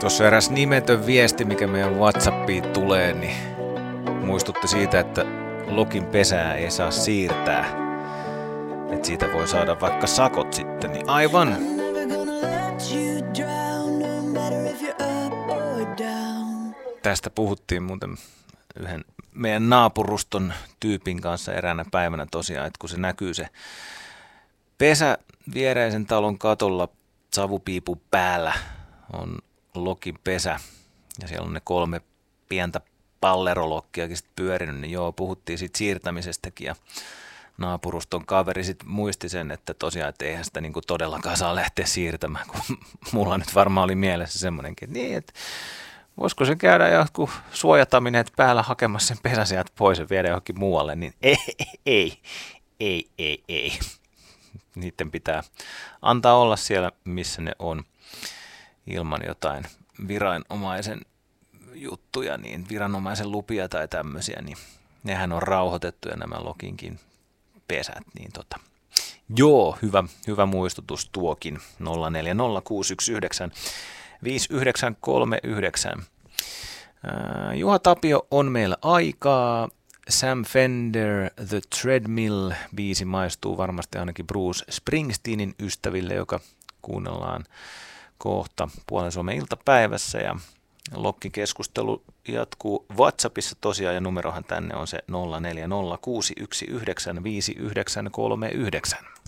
Tuossa eräs nimetön viesti, mikä meidän WhatsAppiin tulee, niin muistutti siitä, että login pesää ei saa siirtää. Että siitä voi saada vaikka sakot sitten, niin aivan. Tästä puhuttiin muuten yhden meidän naapuruston tyypin kanssa eräänä päivänä tosiaan, että kun se näkyy se pesä viereisen talon katolla savupiipun päällä on login pesä ja siellä on ne 3 pientä pallerolokkiakin sitten pyörinyt, niin joo, puhuttiin siitä siirtämisestäkin ja naapuruston kaveri sitten muisti sen, että tosiaan, että eihän sitä niinku todellakaan saa lähteä siirtämään, kun mulla nyt varmaan oli mielessä semmoinenkin, että niin, että voisiko se käydä joku suojatamineet päällä hakemassa sen pesän sieltä pois ja viedä johonkin muualle, niin ei. Niiden pitää antaa olla siellä, missä ne on ilman jotain viranomaisen juttuja, niin viranomaisen lupia tai tämmöisiä, niin nehän on rauhoitettuja nämä loginkin pesät. Niin joo, hyvä muistutus tuokin 0406195939. Juha Tapio on meillä aikaa. Sam Fender, The Treadmill, biisi maistuu varmasti ainakin Bruce Springsteenin ystäville, joka kuunnellaan kohta Puolen Suomen iltapäivässä. Ja lokkikeskustelu jatkuu WhatsAppissa tosiaan ja numerohan tänne on se 0406195939.